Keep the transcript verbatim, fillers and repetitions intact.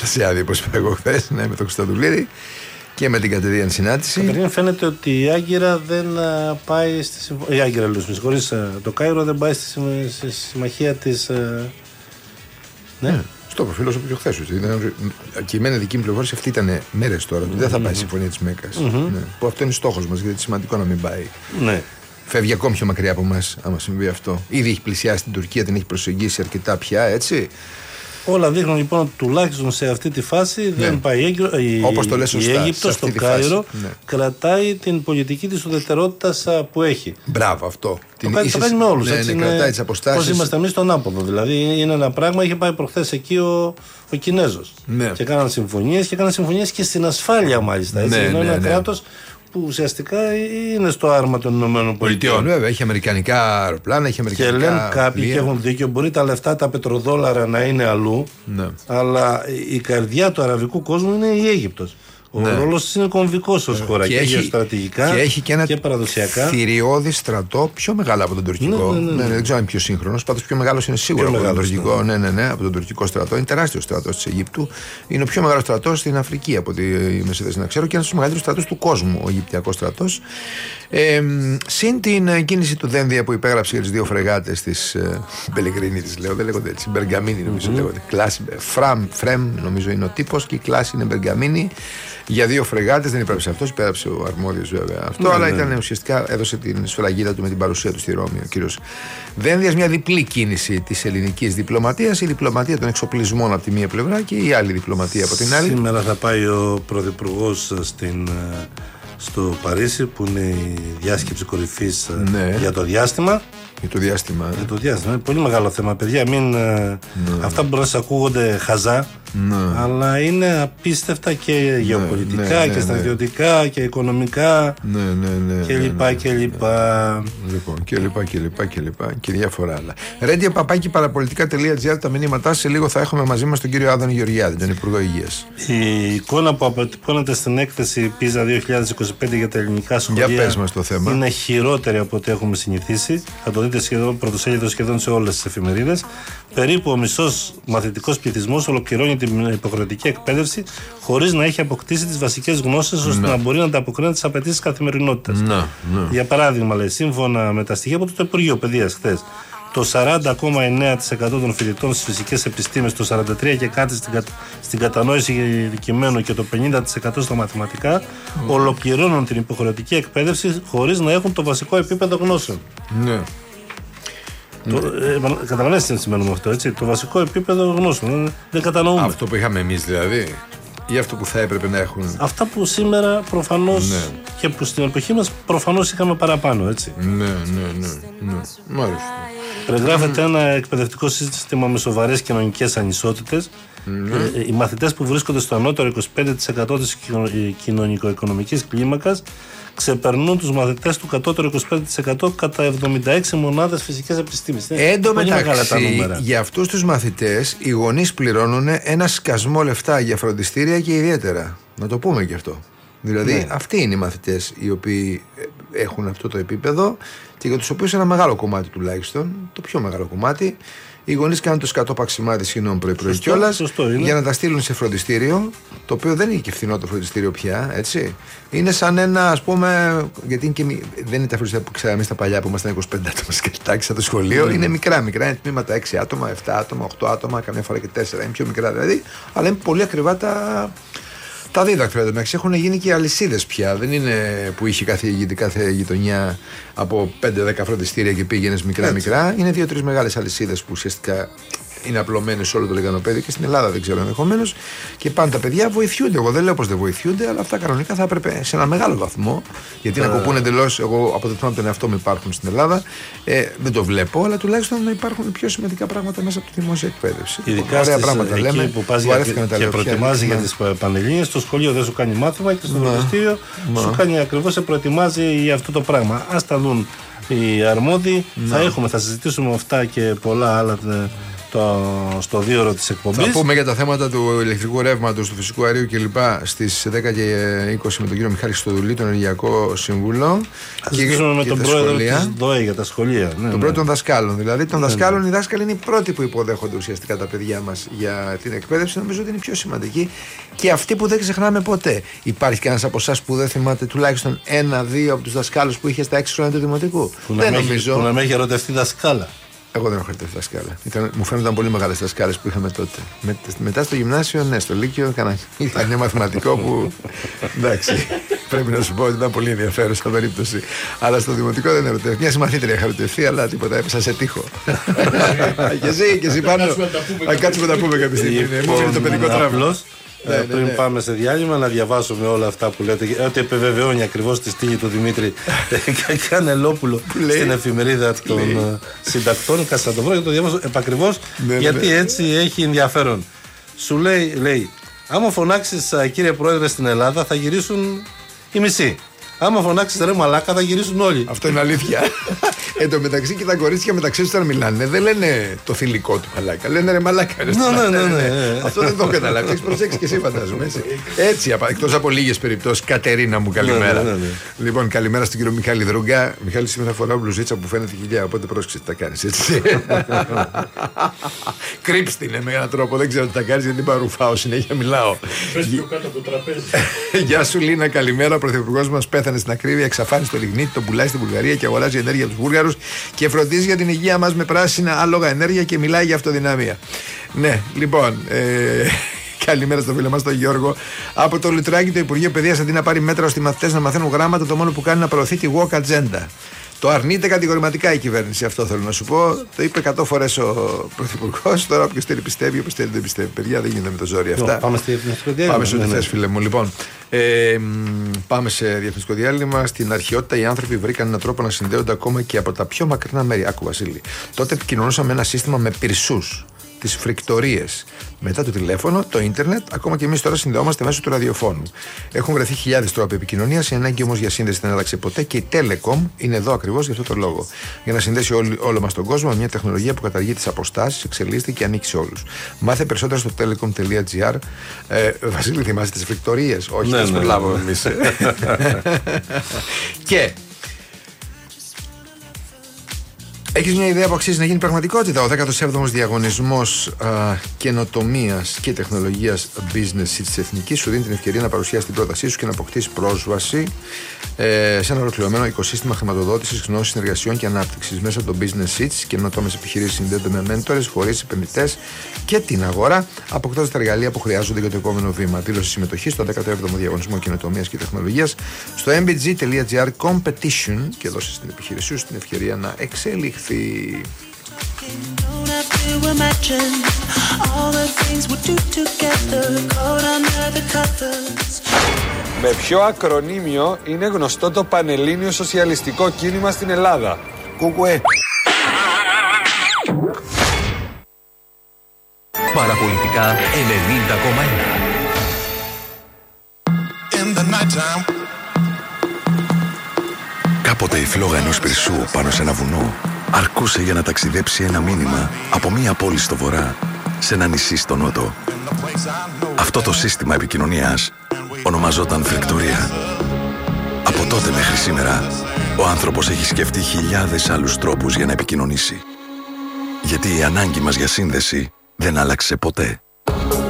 Αναστασιάδη, όπως είπα εγώ χθες, ναι, με τον Χρυστοδουλίδη και με την κατηδίαν συνάντηση. Καταρχήν φαίνεται ότι η Άγκυρα δεν πάει στη συμφωνία. Η Άγκυρα, λέω, με συγχωρείς, το Κάιρο δεν πάει στη συμμαχία της. Ναι. ναι. Στο προφίλ όσο πιο χθες. Και η μένα δική μου πληροφόρηση αυτή ήταν μέρες τώρα. Ότι δεν θα πάει η συμφωνία της Μέκκας. Mm-hmm. Ναι. Που αυτό είναι στόχος μας, γιατί είναι σημαντικό να μην πάει. Ναι. Φεύγει ακόμη πιο μακριά από εμάς, άμα συμβεί αυτό. Ήδη έχει πλησιάσει την Τουρκία, την έχει προσεγγίσει αρκετά πια, έτσι. Όλα δείχνουν λοιπόν ότι τουλάχιστον σε αυτή τη φάση ναι. δεν πάει η, όπως το λες σωστά, η Αίγυπτος στο Κάιρο ναι. κρατάει την πολιτική της ουδετερότητας που έχει. Μπράβο αυτό. Το κάνει, ίσες... το κάνει με όλους. Ναι, έτσι, ναι, είναι, κρατάει τις αποστάσεις. Πώς είμαστε εμείς στον Άποδο. Δηλαδή είναι ένα πράγμα, είχε πάει προχθές εκεί ο, ο Κινέζος. Ναι. Και κάναν συμφωνίες και έκαναν συμφωνίες και στην ασφάλεια μάλιστα. Έτσι. Ναι, είναι ναι, ένα ναι. κράτος που ουσιαστικά είναι στο άρμα των Ηνωμένων Πολιτειών. Βέβαια, έχει αμερικανικά αεροπλάνα, έχει αμερικανικά. Και λένε κάποιοι πλοία. Και έχουν δίκιο, μπορεί τα λεφτά, τα πετροδόλαρα να είναι αλλού, ναι. αλλά η καρδιά του αραβικού κόσμου είναι η Αίγυπτος. Ο ναι. ρόλος της είναι κομβικός ως χώρα και, και έχει, στρατηγικά και έχει και ένα και παραδοσιακά. Θηριώδη στρατό πιο μεγάλο από τον τουρκικό. Ναι, ναι, ναι, ναι. Ναι, δεν ξέρω αν είναι πιο σύγχρονος. Πάντως πιο μεγάλος είναι σίγουρα από τον, τουρκικό, ναι, ναι, ναι, από τον τουρκικό στρατό. Είναι τεράστιος στρατός της Αιγύπτου. Είναι ο πιο μεγάλος στρατός στην Αφρική από τη Μεσσηνία, να ξέρω, και ένας από τους μεγαλύτερους στρατούς του κόσμου, ο Αιγυπτιακός στρατός. Ε, συν την κίνηση του Δένδια που υπέγραψε για τις δύο φρεγάτες της Μπελεγκρίνη, της λέω, δεν λέγονται έτσι. Μπεργαμίνη νομίζω mm-hmm. λέγονται. Κλάση, φραμ, φρεμ νομίζω είναι ο τύπος και η κλάση είναι Μπεργαμίνη. Για δύο φρεγάτες, δεν υπέγραψε αυτός, υπέγραψε ο αρμόδιος βέβαια αυτό, ναι, αλλά ναι. ήταν ουσιαστικά έδωσε την σφραγίδα του με την παρουσία του στη Ρώμη ο κύριος Δένδιας. Μια διπλή κίνηση της ελληνικής διπλωματίας, η διπλωματία των εξοπλισμών από τη μία πλευρά και η άλλη διπλωματία από την άλλη. Σήμερα θα πάει ο Πρωθυπουργός στην, στο Παρίσι που είναι η διάσκεψη κορυφής ναι. για το διάστημα. Για το διάστημα. Για το διάστημα. Είναι πολύ μεγάλο θέμα, παιδιά. Μην, ναι. Αυτά που μπορεί να σας ακούγονται χαζά, ναι. αλλά είναι απίστευτα και ναι, γεωπολιτικά ναι, ναι, και στρατιωτικά ναι. και οικονομικά ναι, ναι, ναι, και λοιπά και λοιπά. Λοιπόν, και λοιπά και λοιπά και λοιπά και διάφορα άλλα. ρέντια παπάκι παραπολιτικά τελεία τζι άρ, τα μηνύματά σε λίγο θα έχουμε μαζί μας τον κύριο Άδωνη Γεωργιάδη, τον Υπουργό Υγείας. Η εικόνα που αποτυπώνεται στην έκθεση πίζα δύο χιλιάδες είκοσι πέντε για τα ελληνικά σχολεία για πες μας το θέμα. Είναι χειρότερη από ό,τι έχουμε συνηθίσει. Θα το δείτε σχεδόν πρωτοσέλιδο σχεδόν σε όλες τις εφημερίδες. Περίπου ο μισός μαθητικός πληθυσμός ολοκληρώνει την υποχρεωτική εκπαίδευση χωρίς να έχει αποκτήσει τις βασικές γνώσεις ώστε να, να μπορεί να ανταποκρίνει τις απαιτήσεις καθημερινότητας. Να, να. Για παράδειγμα, λέει, σύμφωνα με τα στοιχεία από το Υπουργείο Παιδείας χθες, το σαράντα κόμμα εννέα τοις εκατό των φοιτητών στις φυσικές επιστήμες, το σαράντα τρία τοις εκατό και κάτι στην, κα... στην κατανόηση κειμένου και το πενήντα τοις εκατό στα μαθηματικά mm. ολοκληρώνουν την υποχρεωτική εκπαίδευση χωρίς να έχουν το βασικό επίπεδο γνώσεων. Ναι. Το, ε, καταλαβαίνετε τι σημαίνει αυτό, έτσι. Το βασικό επίπεδο γνώσεων. Δεν κατανοούμε. Αυτό που είχαμε εμείς δηλαδή, ή αυτό που θα έπρεπε να έχουν. Αυτά που σήμερα προφανώς ναι. και που στην εποχή μας προφανώς είχαμε παραπάνω, έτσι. Ναι, ναι, ναι. ναι. Μάλιστα. Περιγράφεται mm. ένα εκπαιδευτικό σύστημα με σοβαρές κοινωνικές ανισότητες. Mm. Ε, οι μαθητές που βρίσκονται στο ανώτερο είκοσι πέντε τοις εκατό της κοινωνικο-οικονομικής κλίμακας ξεπερνούν τους μαθητές του κατώτερου είκοσι πέντε τοις εκατό κατά εβδομήντα έξι μονάδες φυσικές επιστήμες. Εν τω μεταξύ, για αυτούς τους μαθητές οι γονείς πληρώνουν ένα σκασμό λεφτά για φροντιστήρια και ιδιαίτερα. Να το πούμε και αυτό. Δηλαδή, ναι. αυτοί είναι οι μαθητές οι οποίοι έχουν αυτό το επίπεδο και για τους οποίους ένα μεγάλο κομμάτι τουλάχιστον, το πιο μεγάλο κομμάτι, οι γονείς κάνουν το σκατό παξιμάδι, συγγνώμη, πρωί-πρωί κιόλας, για να τα στείλουν σε φροντιστήριο, το οποίο δεν είναι και φθηνό το φροντιστήριο πια, έτσι. Είναι σαν ένα, ας πούμε, γιατί είναι και, δεν είναι τα φροντιστήρια που ξέραμε στα παλιά που ήμασταν είκοσι πέντε άτομα σκεφτάξει σαν το σχολείο, mm. είναι μικρά, μικρά, είναι τμήματα έξι άτομα, επτά άτομα, οκτώ άτομα, καμιά φορά και τέσσερα, είναι πιο μικρά δηλαδή, αλλά είναι πολύ ακριβά τα. Τα δίδακτρα εντάξει έχουν γίνει και αλυσίδες πια. Δεν είναι που είχε κάθε, κάθε γειτονιά από πέντε δέκα φροντιστήρια και πήγαινες μικρά-μικρά. Είναι δύο-τρεις μεγάλες αλυσίδες που ουσιαστικά είναι απλωμένες σε όλο το λεγανοπέδιο και στην Ελλάδα δεν ξέρω ενδεχομένως. Και πάνε τα παιδιά, βοηθούνται. Εγώ δεν λέω πως δεν βοηθούνται, αλλά αυτά κανονικά θα έπρεπε σε ένα μεγάλο βαθμό. Γιατί να κοπούν εντελώς, εγώ από το θέμα τον εαυτό μου υπάρχουν στην Ελλάδα. Ε, δεν το βλέπω, αλλά τουλάχιστον να υπάρχουν πιο σημαντικά πράγματα μέσα από τη δημόσια εκπαίδευση. Ειδικά στις, πράγματα λέμε. Που πας για, και, και προετοιμάζει για τις Πανελλήνιες, στο σχολείο δεν σου κάνει μάθημα και στο φροντιστήριο σου κάνει ακριβώς, σε προετοιμάζει για αυτό το πράγμα. Ας τα δουν οι αρμόδιοι. Θα έχουμε, θα συζητήσουμε αυτά και πολλά άλλα στο, στο δύο ώρο της εκπομπής. Θα πούμε για τα θέματα του ηλεκτρικού ρεύματος, του φυσικού αερίου κλπ. Στις δέκα και είκοσι με τον κύριο Μιχάλη Στοδουλή, τον Ενεργειακό Σύμβουλο. Θα συζητήσουμε με τον πρόεδρο της ΔΟΕ για τα σχολεία. Ναι, τον ναι. πρώτο των δασκάλων. Δηλαδή, των ναι, δασκάλων, ναι. οι δάσκαλοι είναι οι πρώτοι που υποδέχονται ουσιαστικά τα παιδιά μας για την εκπαίδευση. Νομίζω ότι είναι πιο σημαντική και αυτή που δεν ξεχνάμε ποτέ. Υπάρχει κανένας από εσάς που δεν θυμάται τουλάχιστον ένα-δύο από τους δασκάλους που είχε στα έξι χρόνια του δημοτικού? Που δεν να νομίζω. Που να με έχει ερωτευτεί δασκάλα. Εγώ δεν έχω ερωτευτεί δασκάλα. Ήταν, μου φαίνονταν πολύ μεγάλες δασκάλες που είχαμε τότε. Με, μετά στο γυμνάσιο, ναι, στο Λύκειο είχα ένα μαθηματικό που. Εντάξει, πρέπει να σου πω ότι ήταν πολύ ενδιαφέρουσα περίπτωση. Αλλά στο δημοτικό δεν ερωτεύτηκε. Μια συμμαθήτρια είχα ερωτευτεί, αλλά τίποτα, έπεσα σε τείχο. Και εσύ, και εσύ πάνω. Θα κάτσουμε να τα πούμε κάποια στιγμή. Μου είναι το παιδικό τραύλο. Ναι, ναι, πριν ναι. πάμε σε διάλειμμα, να διαβάσουμε όλα αυτά που λέτε. Ότι επιβεβαιώνει ακριβώς τη στήλη του Δημήτρη Κανελόπουλο στην εφημερίδα των συντακτών. Κάτσε να το βρω και το διαβάσω επακριβώς, ναι, γιατί ναι. έτσι έχει ενδιαφέρον. Σου λέει, λέει, άμα φωνάξεις κύριε Πρόεδρε στην Ελλάδα, θα γυρίσουν οι μισοί. Άμα φωνάξεις ρε μαλάκα, θα γυρίσουν όλοι. Αυτό είναι αλήθεια. Εν τω μεταξύ και τα κορίτσια μεταξύ τους όταν μιλάνε, δεν λένε το θηλυκό του μαλάκα. Λένε ρε μαλάκα. Ναι, ναι, ναι, ναι. Αυτό δεν το έχω καταλάβει. Έχεις προσέξει και εσύ, φαντάζομαι. Έτσι, έτσι εκτός από λίγες περιπτώσεις. Κατερίνα μου, καλημέρα. Ναι, ναι, ναι. Λοιπόν, καλημέρα στον κύριο Μιχάλη Δρούγκα. Μιχάλη, σήμερα φοράω μπλουζίτσα που φαίνεται χιλιά, οπότε πρόσεξε τι θα κάνεις, έτσι. Κρύψ' την με έναν τρόπο, δεν ξέρω τι θα κάνεις, γιατί παρουφάω, συνέχεια μιλάω. Πες πιο κάτω από το τραπέζι. Γεια σου, Λίνα, καλημέρα. Ο πρωθυπουργός μας πέθανε στην ακρίβεια, εξαφάνισε το λιγνίτη, τον πουλάει στην Βουλγαρία και αγοράζει ενέργεια από τους Βούλγαρους και φροντίζει για την υγεία μας με πράσινα άλογα ενέργεια και μιλάει για αυτοδυναμία. Ναι, λοιπόν. Ε... Καλημέρα στο φίλο μας τον Γιώργο. Από το Λιτράκι, το Υπουργείο Παιδείας, αντί να πάρει μέτρα ώστε οι μαθητές να μαθαίνουν γράμματα, το μόνο που κάνει είναι να προωθεί τη walk agenda. Το αρνείται κατηγορηματικά η κυβέρνηση, αυτό θέλω να σου πω. Το είπε εκατό φορές ο Πρωθυπουργός. Τώρα όποιος θέλει πιστεύει, όποιος θέλει δεν πιστεύει. Παιδιά, δεν γίνεται με το ζόρι αυτά. Πάμε στη διαφημιστικό διάλειμμα. Πάμε σε ό,τι θες, φίλε μου. Λοιπόν, ε, πάμε σε διαφημιστικό διάλειμμα. Στην αρχαιότητα οι άνθρωποι βρήκαν έναν τρόπο να συνδέονται ακόμα και από τα πιο μακρινά μέρη. Άκου, Βασίλη. Τότε επικοινωνούσαμε ένα σύστημα με πυρσούς, τις φρικτορίες. Μετά το τηλέφωνο, το ίντερνετ, ακόμα και εμείς τώρα συνδεόμαστε μέσω του ραδιοφώνου. Έχουν βρεθεί χιλιάδες τρόποι επικοινωνίας, η ανάγκη όμως για σύνδεση δεν άλλαξε ποτέ και η Telecom είναι εδώ ακριβώς για αυτό το λόγο. Για να συνδέσει όλο, όλο μας τον κόσμο με μια τεχνολογία που καταργεί τις αποστάσεις, εξελίσσεται και ανήκει σε όλους. Μάθε περισσότερα στο telecom τελεία gr. Ε, Βασίλη, θυμάσαι τις φρικτορίες? Όχι, ναι, θα ναι, προλάβω εμείς. Και. Έχεις μια ιδέα που αξίζει να γίνει πραγματικότητα? Ο δέκατος έβδομος διαγωνισμός καινοτομίας και τεχνολογίας Business της Εθνικής σου δίνει την ευκαιρία να παρουσιάσει την πρότασή σου και να αποκτήσει πρόσβαση ε, σε ένα ολοκληρωμένο οικοσύστημα χρηματοδότησης, γνώσης, συνεργασιών και ανάπτυξης. Μέσα από το Business Seats, καινοτόμες επιχειρήσεις συνδέονται με μέντορες, φορείς, επενδυτές και την αγορά, αποκτώντας τα εργαλεία που χρειάζονται για το επόμενο βήμα. Δήλωση συμμετοχής στο δέκατο έβδομο διαγωνισμό καινοτομίας και τεχνολογίας στο εμ μπι τζι τελεία gr competition και δώσει στην επιχείρησή σου την ευκαιρία να εξελιχθεί. Με ποιο ακρονίμιο είναι γνωστό το Πανελλήνιο Σοσιαλιστικό Κίνημα στην Ελλάδα? Κουκουέ. Παραπολιτικά ενενήντα κόμμα ένα. Κάποτε η φλόγα ενός πυρσού πάνω σε ένα βουνό αρκούσε για να ταξιδέψει ένα μήνυμα από μία πόλη στο βορρά σε ένα νησί στο νότο. Αυτό το σύστημα επικοινωνίας ονομαζόταν φρικτορία. Από τότε μέχρι σήμερα, ο άνθρωπος έχει σκεφτεί χιλιάδες άλλους τρόπους για να επικοινωνήσει. Γιατί η ανάγκη μας για σύνδεση δεν άλλαξε ποτέ.